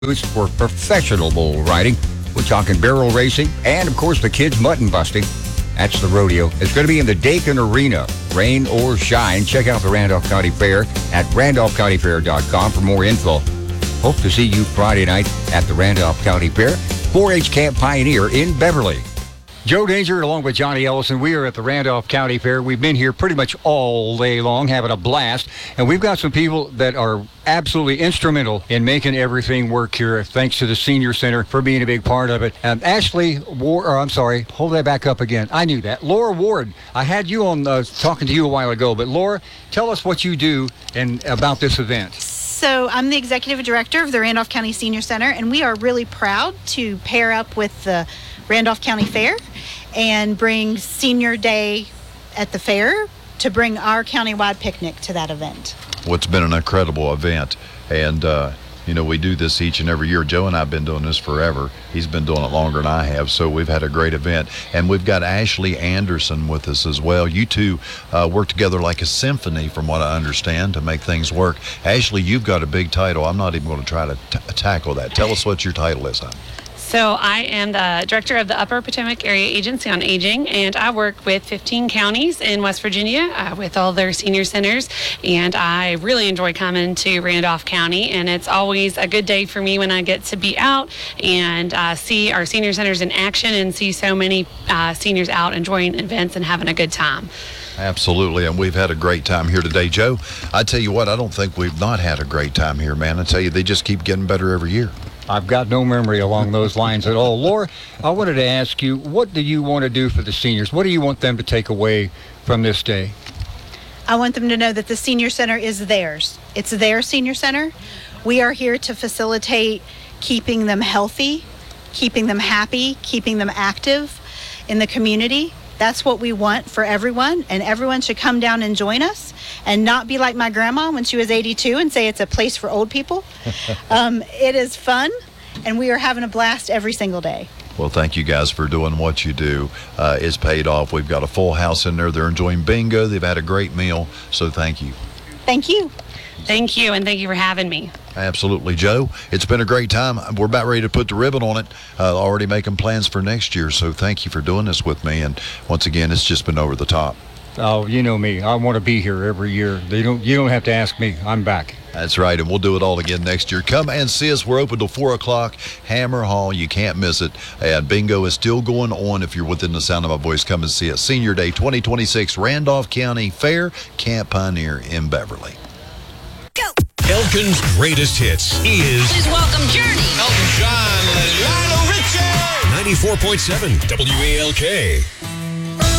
boots for professional bull riding. We're talking barrel racing and, of course, the kids mutton busting. That's the rodeo. It's going to be in the Dakin Arena. Rain or shine, check out the Randolph County Fair at randolphcountyfair.com for more info. Hope to see you Friday night at the Randolph County Fair, 4-H Camp Pioneer in Beverly. Joe Danger along with Johnny Ellison. We are at the Randolph County Fair. We've been here pretty much all day long having a blast. And we've got some people that are absolutely instrumental in making everything work here. Thanks to the Senior Center for being a big part of it. Hold that back up again. I knew that. Laura Ward, I had you on talking to you a while ago. But Laura, tell us what you do and about this event. So I'm the executive director of the Randolph County Senior Center, and we are really proud to pair up with the Randolph County Fair and bring Senior Day at the fair to bring our countywide picnic to that event. Well, it's been an incredible event, and we do this each and every year. Joe and I have been doing this forever. He's been doing it longer than I have, so we've had a great event. And we've got Ashley Anderson with us as well. You two work together like a symphony, from what I understand, to make things work. Ashley, you've got a big title. I'm not even going to try to tackle that. Tell us what your title is, hon. So I am the director of the Upper Potomac Area Agency on Aging, and I work with 15 counties in West Virginia with all their senior centers, and I really enjoy coming to Randolph County, and it's always a good day for me when I get to be out and see our senior centers in action and see so many seniors out enjoying events and having a good time. Absolutely, and we've had a great time here today. Joe, I tell you what, I don't think we've not had a great time here, man. I tell you, they just keep getting better every year. I've got no memory along those lines at all. Laura, I wanted to ask you, what do you want to do for the seniors? What do you want them to take away from this day? I want them to know that the Senior Center is theirs. It's their Senior Center. We are here to facilitate keeping them healthy, keeping them happy, keeping them active in the community. That's what we want for everyone, and everyone should come down and join us and not be like my grandma when she was 82 and say it's a place for old people. It is fun, and we are having a blast every single day. Well, thank you guys for doing what you do. It's paid off. We've got a full house in there. They're enjoying bingo. They've had a great meal, so thank you. Thank you. Thank you, and thank you for having me. Absolutely, Joe. It's been a great time. We're about ready to put the ribbon on it, already making plans for next year, so thank you for doing this with me. And once again, it's just been over the top. Oh, you know me. I want to be here every year. You don't have to ask me. I'm back. That's right, and we'll do it all again next year. Come and see us. We're open till 4 o'clock. Hammer Hall. You can't miss it. And bingo is still going on. If you're within the sound of my voice, come and see us. Senior Day 2026, Randolph County Fair, Camp Pioneer in Beverly. Elkin's greatest hits is... Please welcome Journey. Elton John, Lionel Richie. 94.7 WALK.